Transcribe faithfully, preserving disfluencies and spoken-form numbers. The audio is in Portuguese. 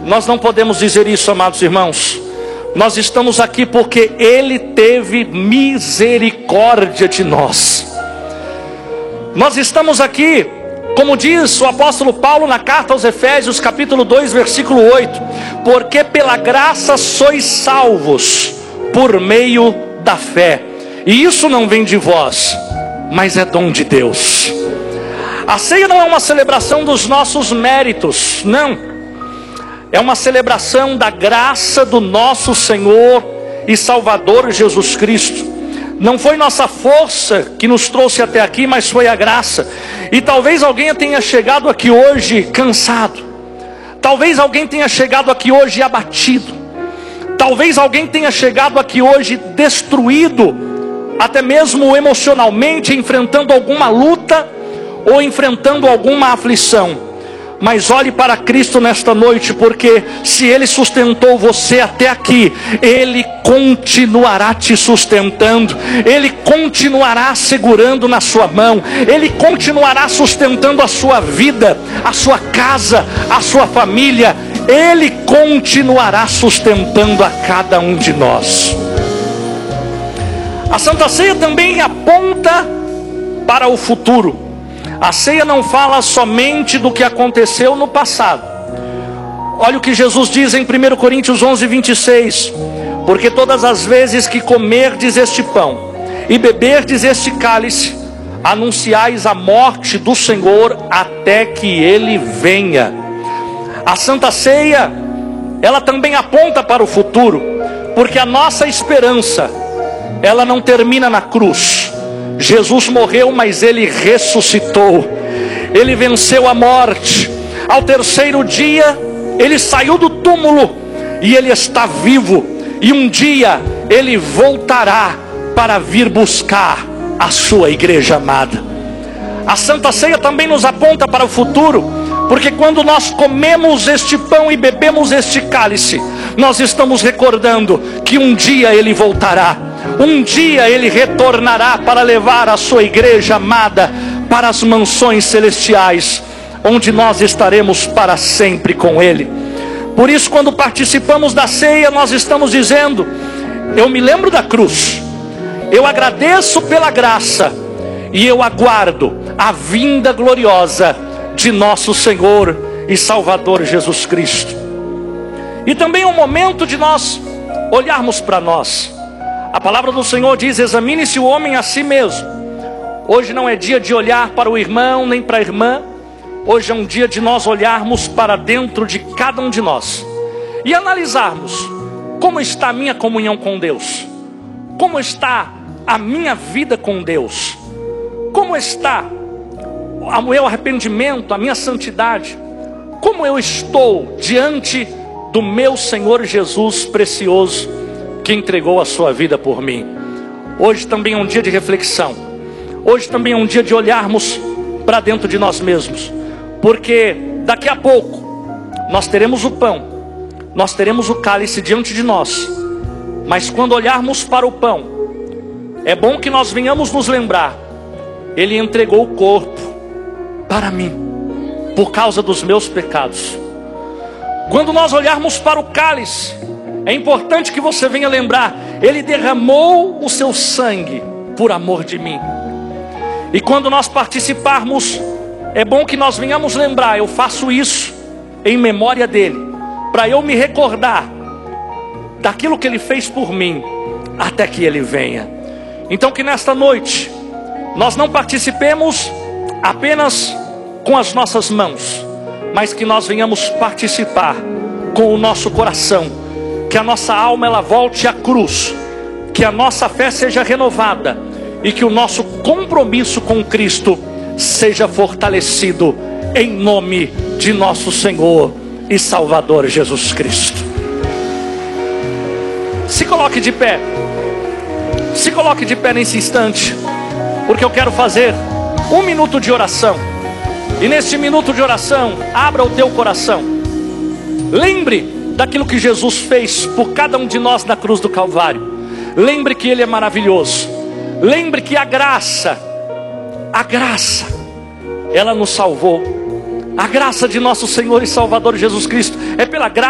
nós não podemos dizer isso, amados irmãos. Nós estamos aqui porque Ele teve misericórdia de nós. Nós estamos aqui, como diz o apóstolo Paulo na carta aos Efésios, capítulo dois, versículo oito: porque pela graça sois salvos, por meio da fé. E isso não vem de vós, mas é dom de Deus. A ceia não é uma celebração dos nossos méritos, não. É uma celebração da graça do nosso Senhor e Salvador Jesus Cristo. Não foi nossa força que nos trouxe até aqui, mas foi a graça. E talvez alguém tenha chegado aqui hoje cansado. Talvez alguém tenha chegado aqui hoje abatido. Talvez alguém tenha chegado aqui hoje destruído, até mesmo emocionalmente, enfrentando alguma luta ou enfrentando alguma aflição. Mas olhe para Cristo nesta noite, porque se Ele sustentou você até aqui, Ele continuará te sustentando, Ele continuará segurando na sua mão, Ele continuará sustentando a sua vida, a sua casa, a sua família. Ele continuará sustentando a cada um de nós. A Santa Ceia também aponta para o futuro. A ceia não fala somente do que aconteceu no passado. Olha o que Jesus diz em primeira Coríntios onze, vinte e seis: porque todas as vezes que comerdes este pão e beberdes este cálice, anunciais a morte do Senhor até que Ele venha. A Santa Ceia, ela também aponta para o futuro, porque a nossa esperança, ela não termina na cruz. Jesus morreu, mas Ele ressuscitou. Ele venceu a morte. Ao terceiro dia, Ele saiu do túmulo e Ele está vivo. E um dia Ele voltará para vir buscar a sua igreja amada. A Santa Ceia também nos aponta para o futuro, porque quando nós comemos este pão e bebemos este cálice, nós estamos recordando que um dia Ele voltará. Um dia Ele retornará para levar a sua igreja amada para as mansões celestiais, onde nós estaremos para sempre com Ele. Por isso, quando participamos da ceia, nós estamos dizendo: eu me lembro da cruz, eu agradeço pela graça, e eu aguardo a vinda gloriosa de nosso Senhor e Salvador Jesus Cristo. E também é um momento de nós olharmos para nós. A palavra do Senhor diz: examine-se o homem a si mesmo. Hoje não é dia de olhar para o irmão nem para a irmã. Hoje é um dia de nós olharmos para dentro de cada um de nós e analisarmos como está a minha comunhão com Deus, como está a minha vida com Deus, como está o meu arrependimento, a minha santidade, como eu estou diante do meu Senhor Jesus precioso, que entregou a sua vida por mim. Hoje também é um dia de reflexão. Hoje também é um dia de olharmos para dentro de nós mesmos, porque daqui a pouco nós teremos o pão, nós teremos o cálice diante de nós. Mas quando olharmos para o pão, é bom que nós venhamos nos lembrar: Ele entregou o corpo para mim, por causa dos meus pecados. Quando nós olharmos para o cálice, é importante que você venha lembrar: Ele derramou o seu sangue por amor de mim. E quando nós participarmos, é bom que nós venhamos lembrar: eu faço isso em memória dEle, para eu me recordar daquilo que Ele fez por mim, até que Ele venha. Então que nesta noite, nós não participemos apenas com as nossas mãos, mas que nós venhamos participar com o nosso coração. Que a nossa alma ela volte à cruz, que a nossa fé seja renovada e que o nosso compromisso com Cristo seja fortalecido em nome de nosso Senhor e Salvador Jesus Cristo. Se coloque de pé, se coloque de pé nesse instante, porque eu quero fazer um minuto de oração. E nesse minuto de oração, abra o teu coração, lembre daquilo que Jesus fez por cada um de nós na cruz do Calvário. Lembre que Ele é maravilhoso. Lembre que a graça, a graça, ela nos salvou. A graça de nosso Senhor e Salvador Jesus Cristo é pela graça.